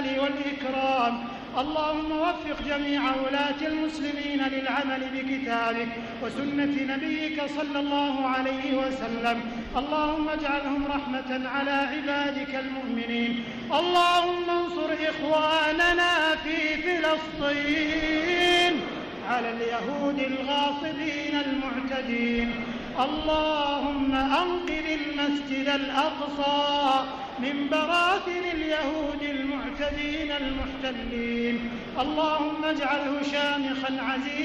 الجلال والإكرام. اللهم وفق جميع ولاة المسلمين للعمل بكتابك وسنة نبيك صلى الله عليه وسلم. اللهم اجعلهم رحمة على عبادك المؤمنين. اللهم انصر إخواننا في فلسطين على اليهود الغاصبين المعتدين. اللهم أنقذ المسجد الأقصى من براثن اليهود المعتدين المحتلين. اللهم اجعله شامخا عزيزا